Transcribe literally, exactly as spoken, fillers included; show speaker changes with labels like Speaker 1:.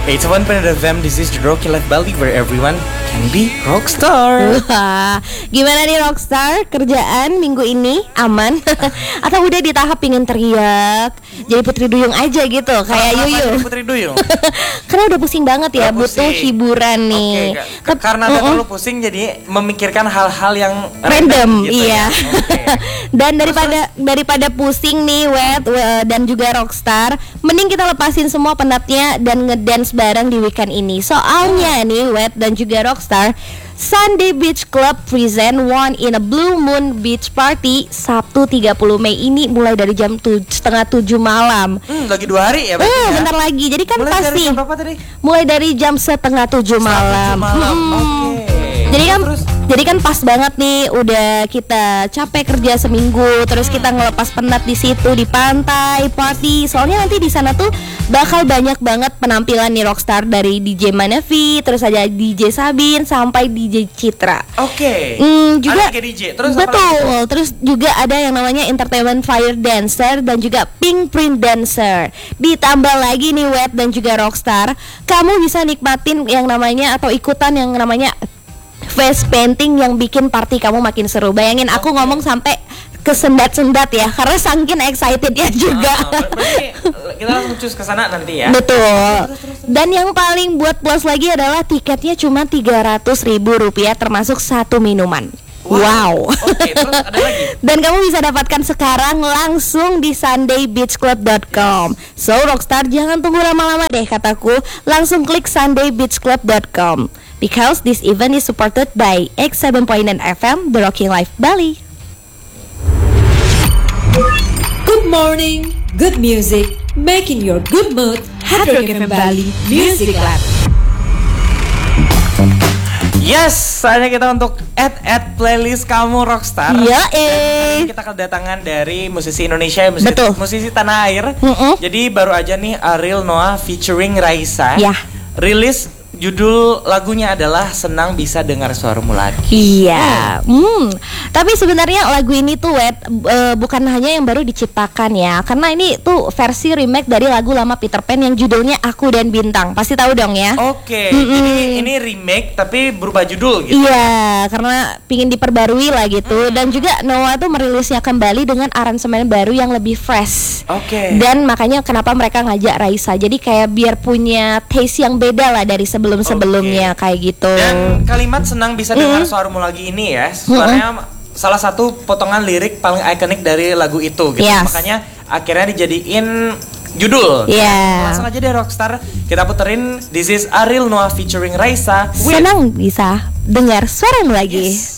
Speaker 1: It's one point F M, this is the Rocky Life Bali where everyone can be rockstar.
Speaker 2: Wah, gimana nih rockstar? Kerjaan minggu ini aman? Atau udah di tahap pingin teriak? Jadi Putri Duyung aja gitu, kayak
Speaker 1: Kenapa
Speaker 2: Yuyu.
Speaker 1: jadi Putri Duyung?
Speaker 2: Karena udah pusing banget ya,
Speaker 1: Udah
Speaker 2: butuh
Speaker 1: pusing.
Speaker 2: hiburan nih.
Speaker 1: Oke, Kak. Karena udah terlalu pusing jadi memikirkan hal-hal yang
Speaker 2: Random,
Speaker 1: gitu
Speaker 2: iya.
Speaker 1: ya. Oke.
Speaker 2: Dan daripada daripada pusing nih Wet we- dan juga Rockstar, mending kita lepasin semua penatnya dan ngedance bareng di weekend ini. Soalnya nih Wet dan juga Rockstar, Sunday Beach Club present One in a Blue Moon Beach Party Sabtu tiga puluh Mei ini mulai dari jam tuj- setengah tujuh malam.
Speaker 1: Hmm, lagi dua hari ya
Speaker 2: Eh,
Speaker 1: berarti ya?
Speaker 2: bentar lagi. Jadi kan
Speaker 1: Mulai dari
Speaker 2: pasti
Speaker 1: jam berapa tadi?
Speaker 2: mulai dari jam setengah tujuh malam.
Speaker 1: Setengah tujuh malam.
Speaker 2: Hmm.
Speaker 1: Oke.
Speaker 2: Jadi kan
Speaker 1: Terus?
Speaker 2: jadi kan pas banget nih, udah kita capek kerja seminggu, terus kita ngelepas penat di situ di pantai, party. Soalnya nanti di sana tuh bakal banyak banget penampilan nih Rockstar, dari D J Manevi, terus ada D J Sabin sampai D J Citra.
Speaker 1: Oke.
Speaker 2: Hmm, juga
Speaker 1: Ada tiga D J. Terus apa
Speaker 2: betul.
Speaker 1: lagi?
Speaker 2: Terus juga ada yang namanya Entertainment Fire Dancer dan juga Pink Print Dancer. Ditambah lagi nih Wet dan juga Rockstar, kamu bisa nikmatin yang namanya atau ikutan yang namanya face painting yang bikin party kamu makin seru. Bayangin aku
Speaker 1: Oke.
Speaker 2: ngomong sampai kesendat-sendat ya, karena saking excitednya juga.
Speaker 1: Ah, ber- berarti kita langsung cus ke sana nanti ya.
Speaker 2: Betul. Dan yang paling buat plus lagi adalah tiketnya cuma tiga ratus ribu rupiah termasuk satu minuman. Wow.
Speaker 1: Oke, terus ada lagi.
Speaker 2: Dan kamu bisa dapatkan sekarang langsung di sunday beach club dot com. So Rockstar, jangan tunggu lama-lama deh kataku, langsung klik sunday beach club dot com. Because this event is supported by X seven point nine F M, The Rocking Life Bali.
Speaker 3: Good morning, good music, making your good mood. Hard Rock F M Bali Music Lab.
Speaker 1: Yes, saatnya kita untuk add-add playlist kamu Rockstar.
Speaker 2: Ya,
Speaker 1: Dan
Speaker 2: eh.
Speaker 1: kita kedatangan dari musisi Indonesia, musisi,
Speaker 2: Betul.
Speaker 1: musisi tanah air.
Speaker 2: Mm-mm.
Speaker 1: Jadi baru aja nih Ariel Noah featuring Raisa.
Speaker 2: Ya.
Speaker 1: Rilis judul lagunya adalah Senang Bisa Dengar Suaramu Lagi.
Speaker 2: Iya, hmm. Tapi sebenarnya lagu ini tuh Wet, e, bukan hanya yang baru diciptakan ya, karena ini tuh versi remake dari lagu lama Peter Pan yang judulnya Aku dan Bintang. Pasti tahu dong ya?
Speaker 1: Oke,
Speaker 2: Mm-mm.
Speaker 1: ini ini remake tapi berubah judul gitu.
Speaker 2: Iya, karena pingin diperbarui lah gitu. Dan juga Noah tuh merilisnya kembali dengan aransemen baru yang lebih fresh.
Speaker 1: Oke.
Speaker 2: Dan makanya kenapa mereka ngajak Raisa, jadi kayak biar punya taste yang beda lah dari sebelum-sebelumnya.
Speaker 1: Oke.
Speaker 2: Kayak gitu.
Speaker 1: Dan kalimat Senang Bisa Dengar Suaramu Lagi ini ya, sebenarnya salah satu potongan lirik paling ikonik dari lagu itu gitu.
Speaker 2: Yes.
Speaker 1: Makanya akhirnya dijadiin judul.
Speaker 2: Iya.
Speaker 1: Langsung aja deh Rockstar, kita puterin This is Ariel Noah featuring Raisa with
Speaker 2: Senang bisa dengar suaramu lagi.
Speaker 1: Yes.